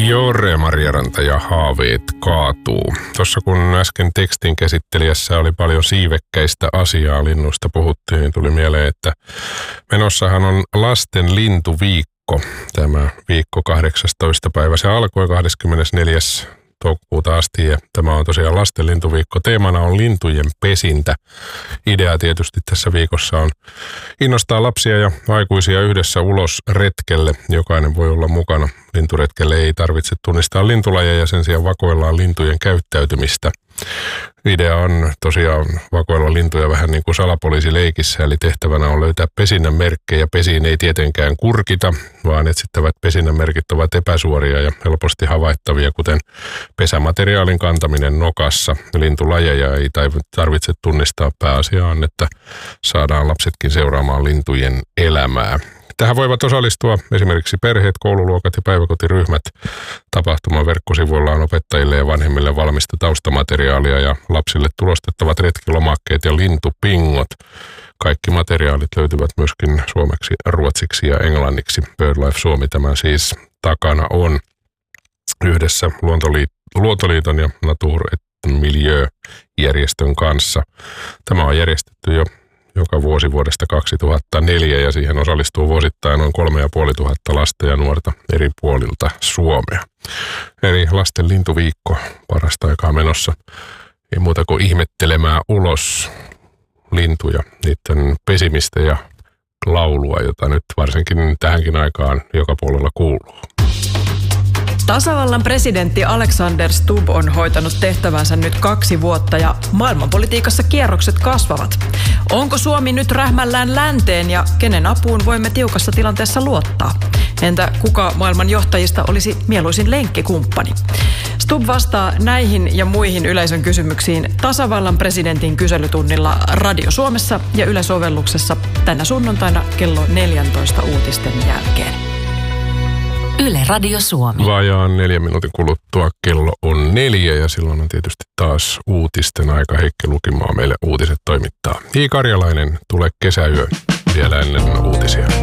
Jore, Marjaranta ja haaveet kaatuu. Tuossa kun äsken tekstin käsittelijässä oli paljon siivekkäistä asiaa, linnuista puhuttiin, niin tuli mieleen, että menossahan on lasten lintuviikko. Tämä viikko 18. päivä. Se alkoi 24. toukokuuta asti ja tämä on tosiaan lasten lintuviikko. Teemana on lintujen pesintä. Idea tietysti tässä viikossa on innostaa lapsia ja aikuisia yhdessä ulos retkelle. Jokainen voi olla mukana. Linturetkelle ei tarvitse tunnistaa lintulajeja, sen sijaan vakoillaan lintujen käyttäytymistä. Idea on tosiaan vakoilla lintuja vähän niin kuin salapoliisileikissä, eli tehtävänä on löytää pesinnän merkkejä. Pesiin ei tietenkään kurkita, vaan etsittävät pesinnän merkit ovat epäsuoria ja helposti havaittavia, kuten pesämateriaalin kantaminen nokassa. Lintulajeja ei tarvitse tunnistaa, pääasia on, että saadaan lapsetkin seuraamaan lintujen elämää. Tähän voivat osallistua esimerkiksi perheet, koululuokat ja päiväkotiryhmät. Tapahtuman verkkosivuilla on opettajille ja vanhemmille valmista taustamateriaalia ja lapsille tulostettavat retkilomakkeet ja lintupingot. Kaikki materiaalit löytyvät myöskin suomeksi, ruotsiksi ja englanniksi. BirdLife Suomi tämän siis takana on yhdessä Luontoliiton ja Natur et Milieu-järjestön kanssa. Tämä on järjestetty jo joka vuosi vuodesta 2004 ja siihen osallistuu vuosittain noin 3500 lasta ja nuorta eri puolilta Suomea. Eli lasten lintuviikko parasta aikaa menossa. Ei muuta kuin ihmettelemään ulos lintuja, niiden pesimistä ja laulua, jota nyt varsinkin tähänkin aikaan joka puolella kuuluu. Tasavallan presidentti Alexander Stubb on hoitanut tehtävänsä nyt 2 vuotta ja maailmanpolitiikassa kierrokset kasvavat. Onko Suomi nyt rähmällään länteen ja kenen apuun voimme tiukassa tilanteessa luottaa? Entä kuka maailman johtajista olisi mieluisin lenkkikumppani? Stubb vastaa näihin ja muihin yleisön kysymyksiin tasavallan presidentin kyselytunnilla Radio Suomessa ja Yle-sovelluksessa tänä sunnuntaina kello 14 uutisten jälkeen. Yle Radio Suomi. Vajaan 4 minuutin kuluttua kello on 4 ja silloin on tietysti taas uutisten aika. Heikki Lukimaa meille uutiset toimittaa. Ii Karjalainen, tule kesäyö vielä ennen uutisia.